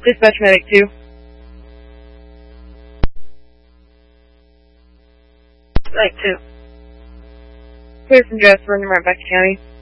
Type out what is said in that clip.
Dispatch medic 2. Medic 2. Clear some dress, run them right back to county.